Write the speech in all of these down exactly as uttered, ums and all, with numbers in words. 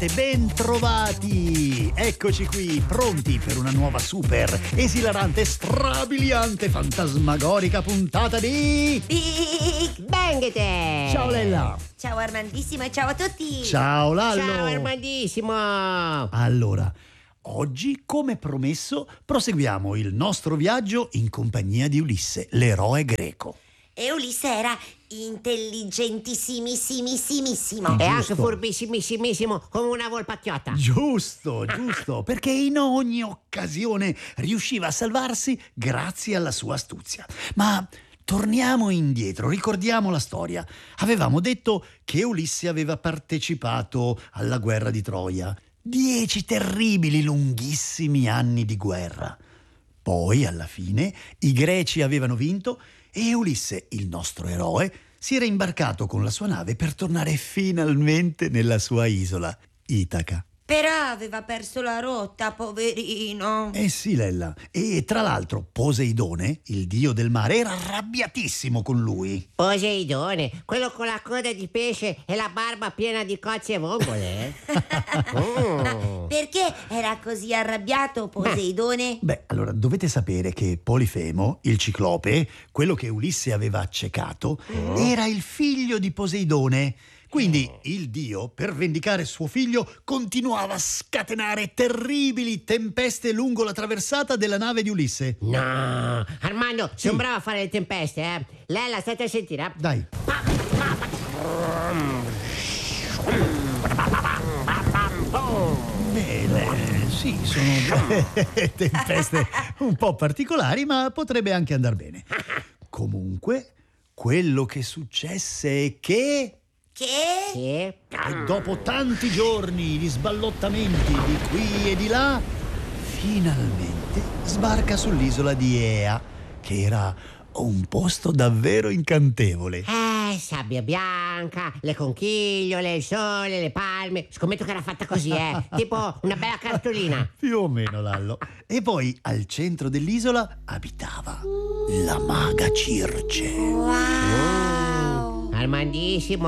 siete ben trovati! Eccoci qui, pronti per una nuova super, esilarante, strabiliante, fantasmagorica puntata di... Big Bang Te! Ciao Lella! Ciao Armandissimo e ciao a tutti! Ciao Lallo! Ciao Armandissimo! Allora, oggi, come promesso, proseguiamo il nostro viaggio in compagnia di Ulisse, l'eroe greco. E Ulisse era intelligentissimissimo. Giusto. E anche furbissimissimo come una volpacchiotta. Giusto, giusto, perché in ogni occasione riusciva a salvarsi grazie alla sua astuzia. Ma torniamo indietro, ricordiamo la storia. Avevamo detto che Ulisse aveva partecipato alla guerra di Troia. Dieci terribili, lunghissimi anni di guerra. Poi, alla fine, i greci avevano vinto e Ulisse, il nostro eroe, si era imbarcato con la sua nave per tornare finalmente nella sua isola, Itaca. Però aveva perso la rotta, poverino. Eh sì, Lella. E tra l'altro Poseidone, il dio del mare, era arrabbiatissimo con lui. Poseidone, quello con la coda di pesce e la barba piena di cozze e vongole. mm. Ma perché era così arrabbiato Poseidone? Beh, allora dovete sapere che Polifemo, il ciclope, quello che Ulisse aveva accecato, Mm. era il figlio di Poseidone. Quindi il dio, per vendicare suo figlio, continuava a scatenare terribili tempeste lungo la traversata della nave di Ulisse. No, Armando, Sì. sei un bravo a fare le tempeste, eh. Lella, state a sentire. eh. Dai. Bene, sì, sono delle tempeste un po' particolari, ma potrebbe anche andar bene. Comunque, quello che successe è che... Che? Sì. E dopo tanti giorni di sballottamenti di qui e di là, finalmente sbarca sull'isola di Ea, che era un posto davvero incantevole. Eh, sabbia bianca, le conchigliole, il sole, le palme. Scommetto che era fatta così, eh. Tipo una bella cartolina. Più o meno, Lallo. E poi al centro dell'isola abitava la maga Circe. Wow! Armandissimo,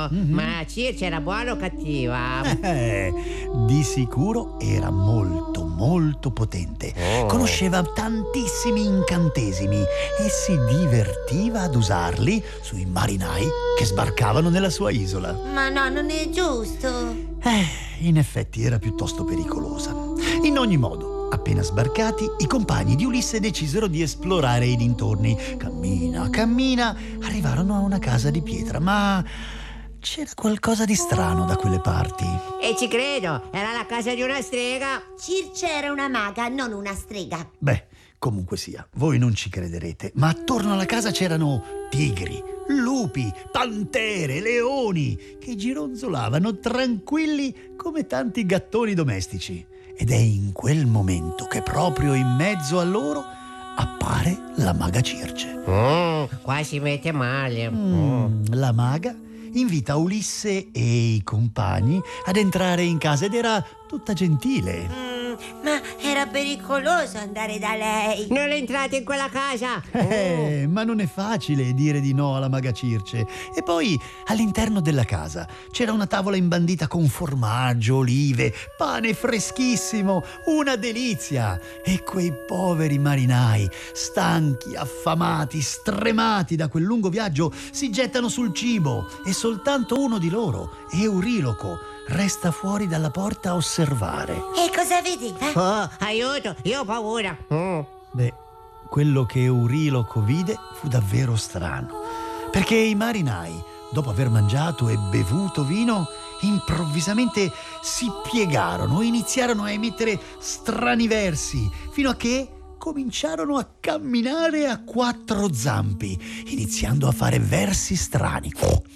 ma la Circe era buona o cattiva? Eh, di sicuro era molto molto potente. Conosceva tantissimi incantesimi e si divertiva ad usarli sui marinai che sbarcavano nella sua isola. Ma no, non è giusto. Eh, in effetti era piuttosto pericolosa. In ogni modo, appena sbarcati, i compagni di Ulisse decisero di esplorare i dintorni. Cammina, cammina, arrivarono a una casa di pietra, ma c'era qualcosa di strano da quelle parti. E ci credo, era la casa di una strega. Circe era una maga, non una strega. Beh, comunque sia, voi non ci crederete, ma attorno alla casa c'erano tigri, lupi, pantere, leoni, che gironzolavano tranquilli come tanti gattoni domestici. Ed è in quel momento che proprio in mezzo a loro appare la maga Circe. Mm, qua si mette male. Mm, la maga invita Ulisse e i compagni ad entrare in casa ed era tutta gentile. Mm, ma era pericoloso andare da lei. Non entrate in quella casa. Eh, ma non è facile dire di no alla maga Circe. E poi all'interno della casa c'era una tavola imbandita con formaggio, olive, pane freschissimo, una delizia. E quei poveri marinai, stanchi, affamati, stremati da quel lungo viaggio, si gettano sul cibo e soltanto uno di loro, Euriloco, resta fuori dalla porta a osservare. E cosa vedeva? Oh, aiuto, io ho paura. Mm. Beh, quello che Euriloco vide fu davvero strano, perché i marinai, dopo aver mangiato e bevuto vino, improvvisamente si piegarono e iniziarono a emettere strani versi, fino a che cominciarono a camminare a quattro zampi, iniziando a fare versi strani.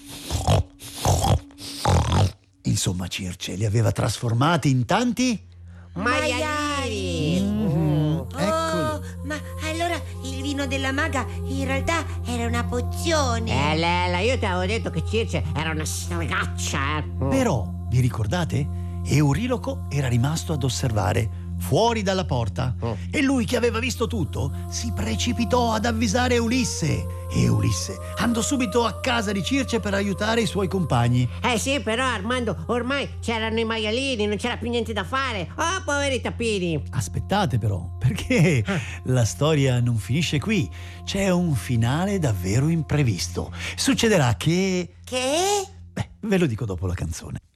Insomma, Circe li aveva trasformati in tanti... Maiali. Mm, eccoli. Oh, ma allora il vino della maga in realtà era una pozione. Eh, Lella, io ti avevo detto che Circe era una stregaccia, eh. Mm. Però, vi ricordate? Euriloco era rimasto ad osservare fuori dalla porta. Oh. E lui, che aveva visto tutto, si precipitò ad avvisare Ulisse. E Ulisse andò subito a casa di Circe per aiutare i suoi compagni. Eh sì, però Armando, ormai c'erano i maialini, non c'era più niente da fare. Oh, poveri tapini. Aspettate però, perché la storia non finisce qui. C'è un finale davvero imprevisto. Succederà che... Che? Beh, ve lo dico dopo la canzone.